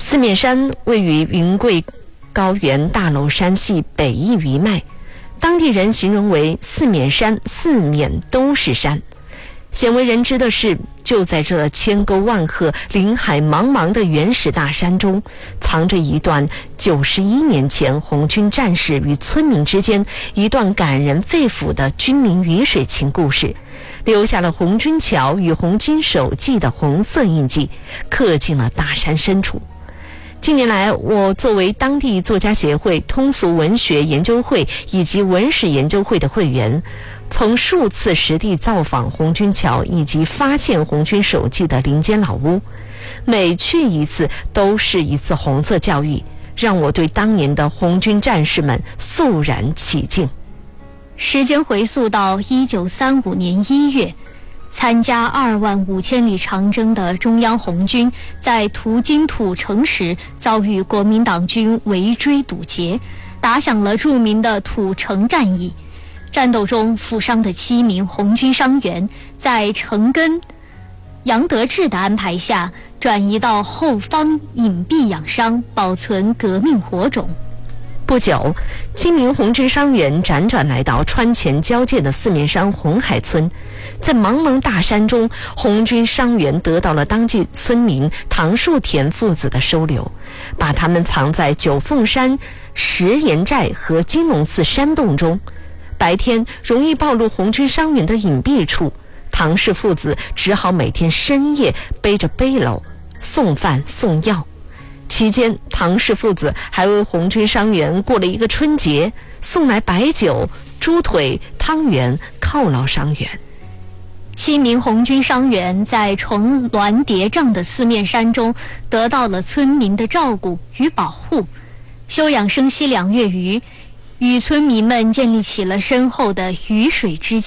四面山位于云贵高原大娄山系北翼余脉，当地人形容为四面山，四面都是山。鲜为人知的是，就在这千沟万壑、林海茫茫的原始大山中，藏着一段91年前红军战士与村民之间一段感人肺腑的军民鱼水情故事，留下了红军桥与红军手记的红色印记，刻进了大山深处。近年来，我作为当地作家协会、通俗文学研究会以及文史研究会的会员，曾数次实地造访红军桥以及发现红军手记的林间老屋，每去一次都是一次红色教育，让我对当年的红军战士们肃然起敬。 时间回溯到1935年1月，参加25000里长征的中央红军在途经土城时，遭遇国民党军围追堵截，打响了著名的土城战役。战斗中负伤的7名红军伤员，在程根、杨得志的安排下，转移到后方隐蔽养伤，保存革命火种。 不久，7名红军伤员辗转来到川黔交界的四面山红海村，在茫茫大山中，红军伤员得到了当地村民唐树田父子的收留，把他们藏在九凤山石岩寨和金龙寺山洞中。白天容易暴露红军伤员的隐蔽处，唐氏父子只好每天深夜背着背篓送饭送药。期间，唐氏父子还为红军伤员过了一个春节，送来白酒、猪腿、汤圆犒劳伤员。 7名红军伤员在重峦叠嶂的四面山中得到了村民的照顾与保护，休养生息2月余，与村民们建立起了深厚的鱼水之